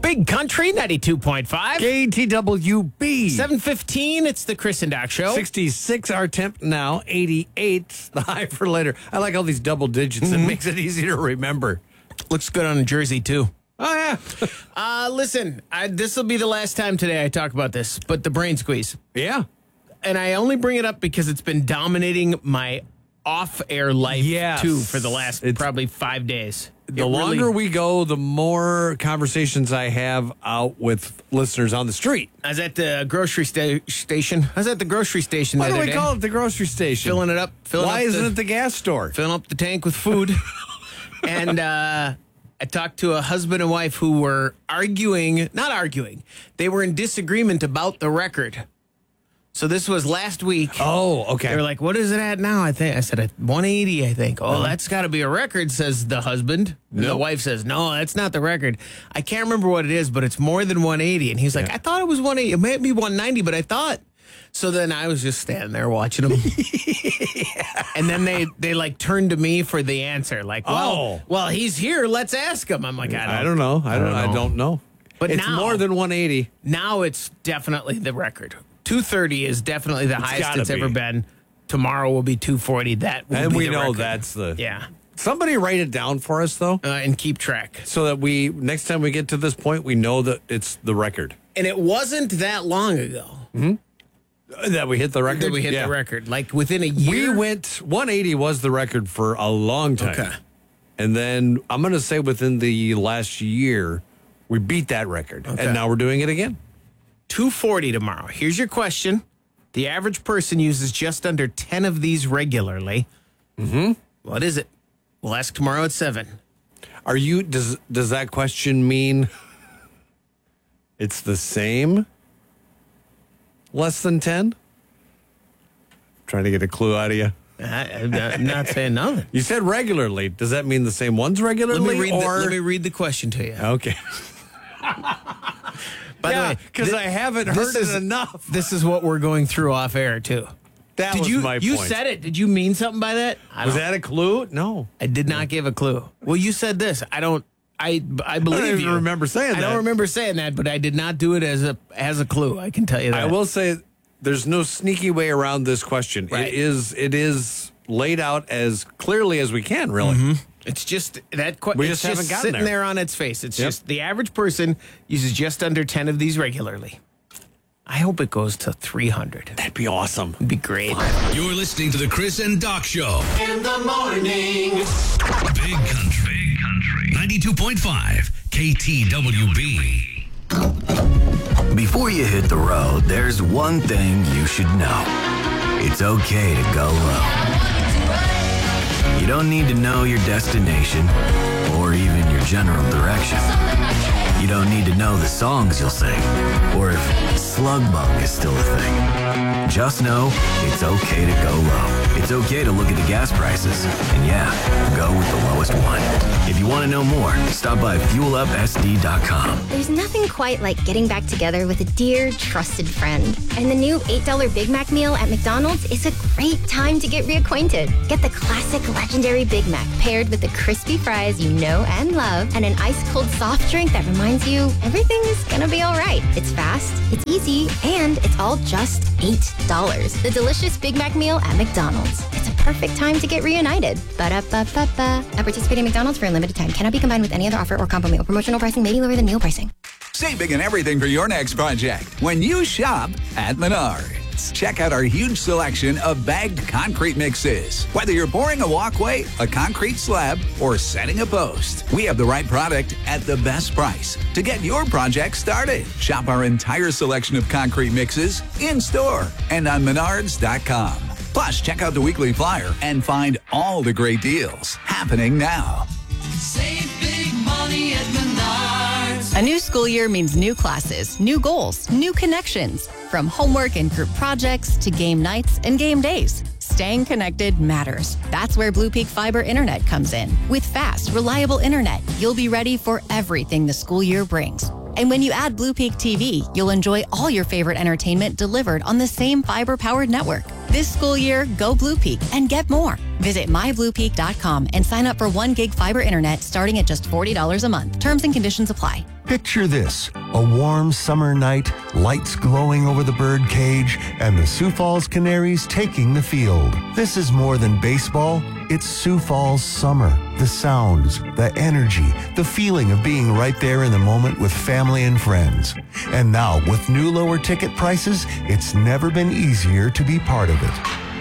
Big Country 92.5. KTWB. 7:15. It's the Chris and Doc Show. 66 our temp now, 88 the high for later. I like all these double digits. It makes it easy to remember. Looks good on a jersey, too. Oh, yeah. Listen, this will be the last time today I talk about this, but the brain squeeze. Yeah. And I only bring it up because it's been dominating my off-air life, too, for the last probably 5 days. The longer we go, the more conversations I have out with listeners on the street. I was at the grocery station. I was at the grocery station the other day. Why do we call it the grocery station? Filling it up. Why isn't it the gas store? Filling up the tank with food. And I talked to a husband and wife who were not arguing. They were in disagreement about the record. So this was last week. Oh, okay. They were like, what is it at now? I said 180, I think. Oh, that's got to be a record, says the husband. And the wife says, no, that's not the record. I can't remember what it is, but it's more than 180. And he's like, I thought it was 180. It might be 190, but I thought. So then I was just standing there watching them. And then they like turned to me for the answer. Like, well, he's here. Let's ask him. I'm like, I don't know. I don't know. But it's more than 180. Now it's definitely the record. 230 is definitely the highest it's ever been. Tomorrow will be 240. That will and be we the know record. that's the yeah. Somebody write it down for us though, and keep track so that we next time we get to this point we know that it's the record. And it wasn't that long ago that we hit the record. The record like within a year. We went 180 was the record for a long time. Okay. And then I'm going to say within the last year we beat that record, and now we're doing it again. 240 tomorrow. Here's your question. The average person uses just under 10 of these regularly. What is it? We'll ask tomorrow at 7. Does that question mean it's the same? Less than 10? Trying to get a clue out of you. I'm not saying nothing. You said regularly. Does that mean the same ones regularly? Let me read the question to you. Okay. By the way, because I haven't heard it enough. This is what we're going through off air, too. That was my point. You said it. Did you mean something by that? Was that a clue? No. I did not give a clue. Well, you said this. I believe you. I don't even remember saying that. I don't remember saying that, but I did not do it as a clue. I can tell you that. I will say there's no sneaky way around this question. Right. It is laid out as clearly as we can, really. It's just that we it's just haven't gotten sitting there on its face. It's just the average person uses just under 10 of these regularly. I hope it goes to 300. That'd be awesome. It'd be great. You're listening to the Chris and Doc Show. In the morning. Big Country. 92.5 KTWB. Before you hit the road, there's one thing you should know. It's okay to go low. You don't need to know your destination or even your general direction. You don't need to know the songs you'll sing or if slug bug is still a thing. Just know it's okay to go low. It's okay to look at the gas prices and go with the lowest one. If you want to know more, stop by fuelupsd.com. There's nothing quite like getting back together with a dear, trusted friend. And the new $8 Big Mac meal at McDonald's is a great time to get reacquainted. Get the classic legendary Big Mac paired with the crispy fries you know and love and an ice-cold soft drink that reminds you everything is gonna be all right. It's fast, it's easy, and it's all just $8. The delicious Big Mac meal at McDonald's. It's a perfect time to get reunited. Ba-da-ba-ba-ba. At participating McDonald's for a limited time. Cannot be combined with any other offer or combo meal. Promotional pricing may be lower than meal pricing. Save big on everything for your next project when you shop at Menards. Check out our huge selection of bagged concrete mixes. Whether you're pouring a walkway, a concrete slab, or setting a post, we have the right product at the best price to get your project started. Shop our entire selection of concrete mixes in-store and on Menards.com. Plus, check out the weekly flyer and find all the great deals happening now. Save big money at Menards. A new school year means new classes, new goals, new connections. From homework and group projects to game nights and game days. Staying connected matters. That's where Blue Peak Fiber Internet comes in. With fast, reliable internet, you'll be ready for everything the school year brings. And when you add Blue Peak TV, you'll enjoy all your favorite entertainment delivered on the same fiber-powered network. This school year, go Blue Peak and get more. Visit mybluepeak.com and sign up for 1 gig fiber internet starting at just $40 a month. Terms and conditions apply. Picture this, a warm summer night, lights glowing over the bird cage, and the Sioux Falls Canaries taking the field. This is more than baseball. It's Sioux Falls summer. The sounds, the energy, the feeling of being right there in the moment with family and friends. And now, with new lower ticket prices, it's never been easier to be part of it.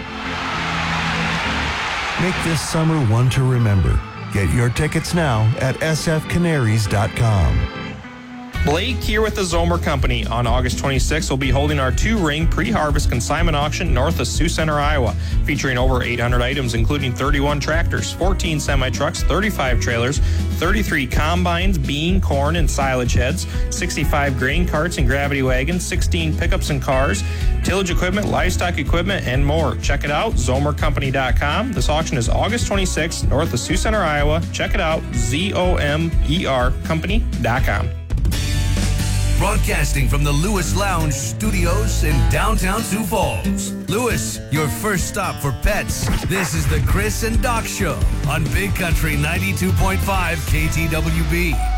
Make this summer one to remember. Get your tickets now at sfcanaries.com. Blake here with the Zomer Company. On August 26th, we'll be holding our 2-ring pre-harvest consignment auction north of Sioux Center, Iowa, featuring over 800 items, including 31 tractors, 14 semi-trucks, 35 trailers, 33 combines, bean, corn, and silage heads, 65 grain carts and gravity wagons, 16 pickups and cars, tillage equipment, livestock equipment, and more. Check it out, zomercompany.com. This auction is August 26th, north of Sioux Center, Iowa. Check it out, zomercompany.com. Broadcasting from the Lewis Lounge Studios in downtown Sioux Falls. Lewis, your first stop for pets. This is the Chris and Doc Show on Big Country 92.5 KTWB.